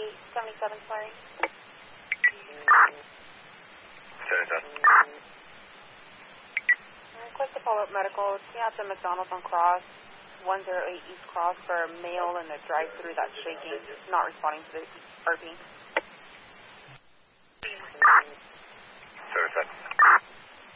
77, sorry. 77. Request a follow-up medical. See out the McDonald's on Cross, 108 East Cross for a male in the drive-thru that's shaking, not responding to the RP. 77.